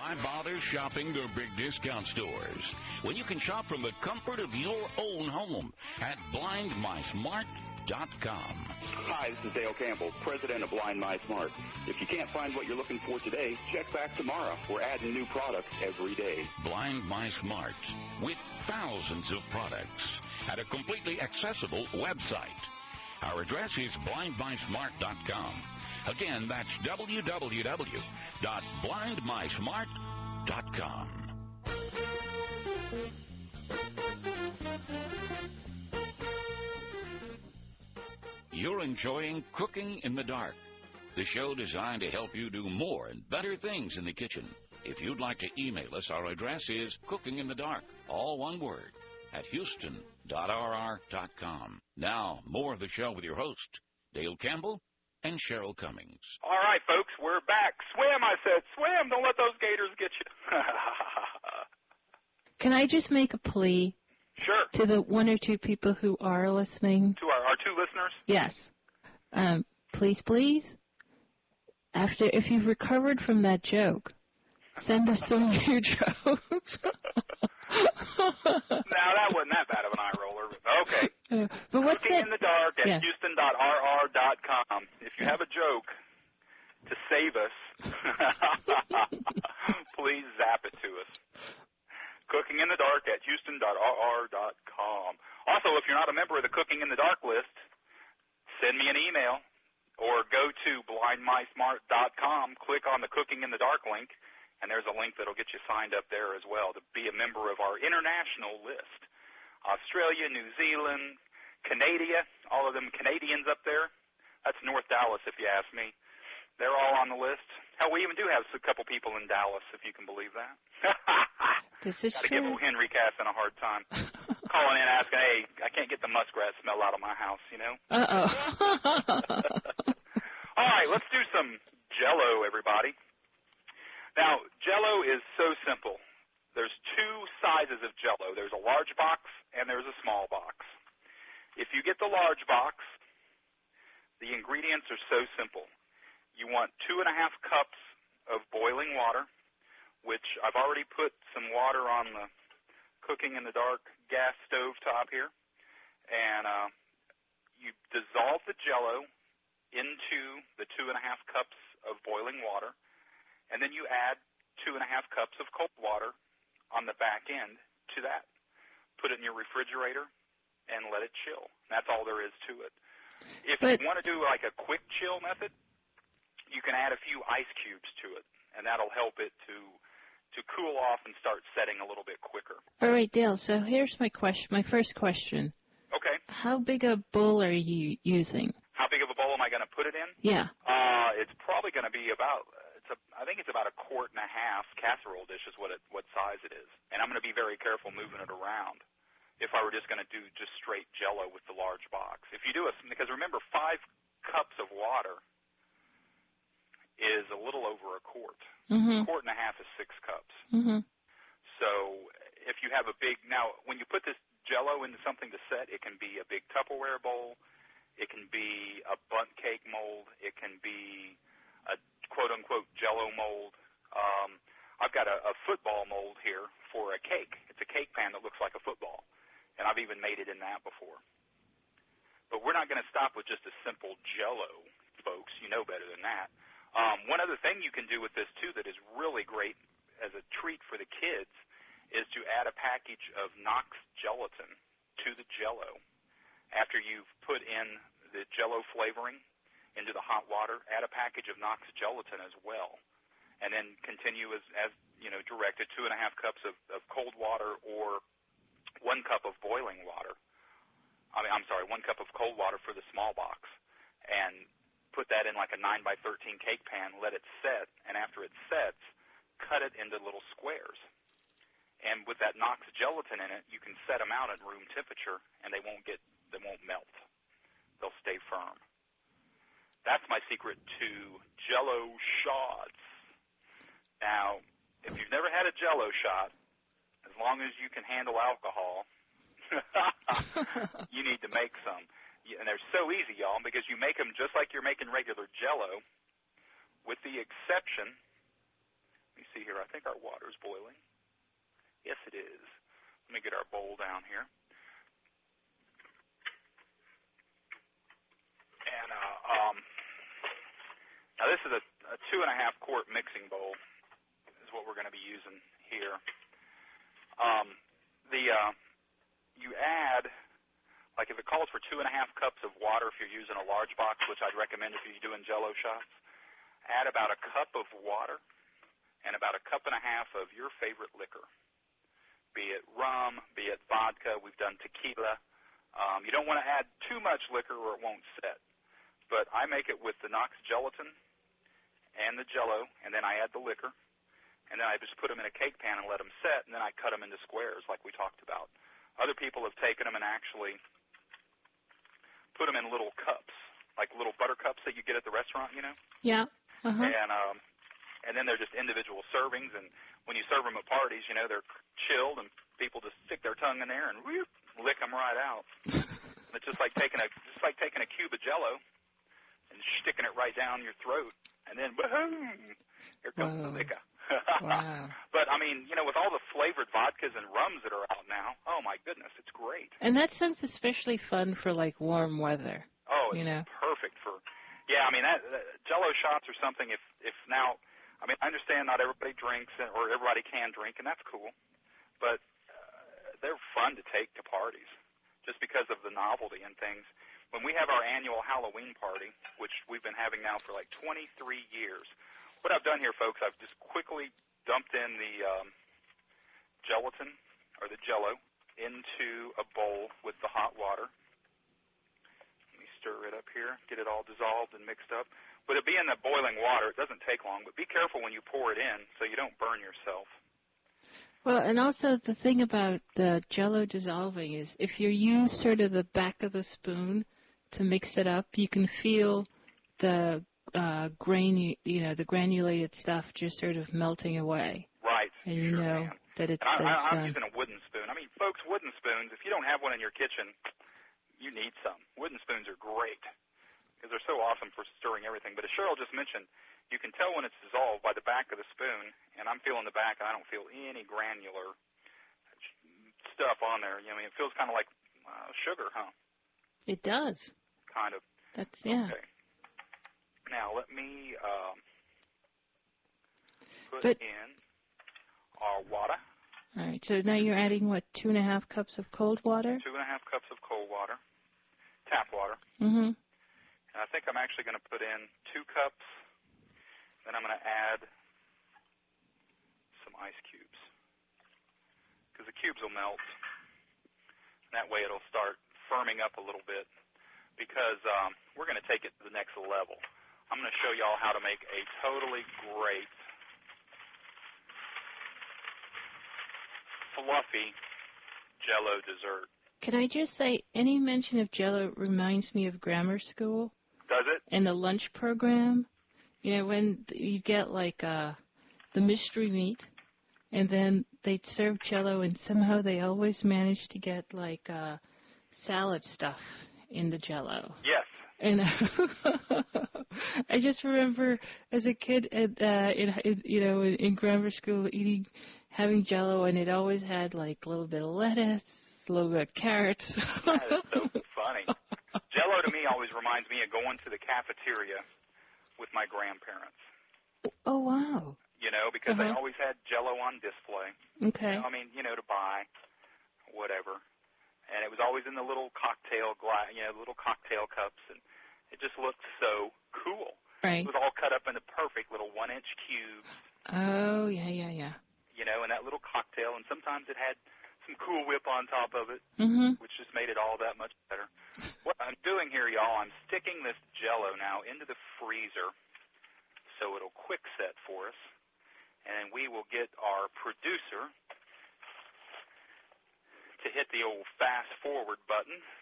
Why bother shopping the big discount stores when you can shop from the comfort of your own home at BlindMySmart.com. Hi, this is Dale Campbell, president of Blind My Smart. If you can't find what you're looking for today, check back tomorrow. We're adding new products every day. Blind My Smart, with thousands of products at a completely accessible website. Our address is BlindMySmart.com. Again, that's www.blindmysmart.com. You're enjoying Cooking in the Dark, the show designed to help you do more and better things in the kitchen. If you'd like to email us, our address is cookinginthedark, all one word, at houston.rr.com. Now, more of the show with your host, Dale Campbell and Cheryl Cummings. All right, folks, we're back. Swim, I said. Swim. Don't let those gators get you. Can I just make a plea? Sure. To the one or two people who are listening? To our two listeners? Yes. Please, if you've recovered from that joke, send us some new jokes. Now, that wasn't that bad of an eye roller. Okay. But what's Cooking that? in the Dark at houston.rr.com. If you have a joke to save us, please zap it to us. Cooking in the Dark at houston.rr.com. Also, if you're not a member of the Cooking in the Dark list, send me an email or go to blindmysmart.com, click on the Cooking in the Dark link, and there's a link that'll get you signed up there as well to be a member of our international list. Australia, New Zealand, Canada, all of them Canadians up there. That's North Dallas, if you ask me. They're all on the list. Hell, we even do have a couple people in Dallas, if you can believe that. This is Gotta true. give old Henry Casson a hard time. Calling in asking, hey, I can't get the muskrat smell out of my house, you know? Uh-oh. All right, let's do some Jell-O, everybody. Now, Jell-O is so simple. There's two sizes of Jell-O. There's a large box and there's a small box. If you get the large box, the ingredients are so simple. You want 2.5 cups of boiling water, which I've already put some water on the Cooking in the Dark gas stove top here. And you dissolve the Jell-O into the 2.5 cups of boiling water, and then you add 2.5 cups of cold water on the back end to that. Put it in your refrigerator and let it chill. That's all there is to it. If you want to do like a quick chill method, you can add a few ice cubes to it, and that'll help it to cool off and start setting a little bit quicker. All right, Dale, so here's my first question. Okay. How big a bowl are you using? How big of a bowl am I going to put it in? Yeah. It's probably going to be about, I think it's about 1.5 quart casserole dish is what size it is. And I'm going to be very careful moving it around if I were just going to do just straight Jell-O with the large box. If you do because remember, 5 cups of water is a little over 1 quart. Mm-hmm. 1.5 quart is 6 cups. Mm-hmm. So if you have now when you put this Jell-O into something to set, it can be a big Tupperware bowl, it can be a bundt cake mold, it can be a quote-unquote Jell-O mold. I've got a football mold here for a cake. It's a cake pan that looks like a football, and I've even made it in that before. But we're not going to stop with just a simple Jell-O, folks. You know better than that. One other thing you can do with this, too, that is really great as a treat for the kids is to add a package of Knox gelatin to the Jell-O. After you've put in the Jell-O flavoring into the hot water, add a package of Knox gelatin as well, and then continue as you know, directed, 2.5 cups of cold water or 1 cup of boiling water. 1 cup of cold water for the small box, and put that in like a 9x13 cake pan, let it set, and after it sets, cut it into little squares. And with that Knox gelatin in it, you can set them out at room temperature, and they won't melt. They'll stay firm. That's my secret to Jell-O shots. Now, if you've never had a Jell-O shot, as long as you can handle alcohol, you need to make some. And they're so easy, y'all, because you make them just like you're making regular Jell-O, with the exception, let me see here. I think our water's boiling. Yes, it is. Let me get our bowl down here. And now this is a 2.5 quart mixing bowl is what we're going to be using here. You add, like if it calls for 2.5 cups of water if you're using a large box, which I'd recommend if you're doing Jell-O shots, add about a cup of water and about a cup and a half of your favorite liquor, be it rum, be it vodka. We've done tequila. You don't want to add too much liquor or it won't set. But I make it with the Knox gelatin and the Jell-O, and then I add the liquor, and then I just put them in a cake pan and let them set, and then I cut them into squares like we talked about. Other people have taken them and actually put them in little cups, like little butter cups that you get at the restaurant, you know? Yeah. Uh-huh. And then they're just individual servings, and when you serve them at parties, you know, they're chilled, and people just stick their tongue in there and whoop, lick them right out. It's just like taking a cube of Jell-O and sticking it right down your throat, and then boom, here comes the liquor. Wow. But I mean, you know, with all the flavored vodkas and rums that are out now, oh my goodness, it's great. And that sounds especially fun for like warm weather. Oh, it's you know, perfect for. Yeah, I mean, that Jell-O shots or something. If now, I mean, I understand not everybody drinks or everybody can drink, and that's cool, but they're fun to take to parties just because of the novelty and things. When we have our annual Halloween party, which we've been having now for like 23 years, what I've done here, folks, I've just quickly dumped in the gelatin or the Jell-O into a bowl with the hot water. Let me stir it up here, get it all dissolved and mixed up. With it being the boiling water, it doesn't take long, but be careful when you pour it in so you don't burn yourself. well, and also the thing about the Jell-O dissolving is if you use sort of the back of the spoon to mix it up, you can feel the the granulated stuff just sort of melting away. Right. And you know that it's I'm using a wooden spoon. I mean, folks, wooden spoons, if you don't have one in your kitchen, you need some. Wooden spoons are great because they're so awesome for stirring everything. But as Cheryl just mentioned, you can tell when it's dissolved by the back of the spoon, and I'm feeling the back, and I don't feel any granular stuff on there. You know, I mean, it feels kind of like sugar, huh? It does. Kind of. That's, yeah. Okay. Now, let me put in our water. All right, so now you're adding, what, 2.5 cups of cold water? 2.5 cups of cold water, tap water. Mm-hmm. And I think I'm actually going to put in 2 cups. Then I'm going to add some ice cubes because the cubes will melt. And that way it'll start firming up a little bit because we're going to take it to the next level. I'm going to show y'all how to make a totally great, fluffy Jell-O dessert. Can I just say, any mention of Jell-O reminds me of grammar school. Does it? And the lunch program. You know, when you get like the mystery meat, and then they'd serve Jell-O, and somehow they always managed to get like salad stuff in the Jell-O. Yes. And I just remember as a kid, in grammar school, having Jell-O, and it always had like a little bit of lettuce, a little bit of carrots. That is so funny. Jell-O to me always reminds me of going to the cafeteria with my grandparents. Oh, wow. You know, because they always had Jell-O on display. Okay. You know, I mean, to buy, whatever. And it was always in the little cocktail little cocktail cups, and it just looked so cool. Right. It was all cut up into perfect little 1-inch cubes. Oh, yeah. You know, in that little cocktail, and sometimes it had some Cool Whip on top of it, which just made it all that much better. What I'm doing here, y'all, I'm sticking this Jell-O now into the freezer so it'll quick set for us, and we will get our producer to hit the old fast forward button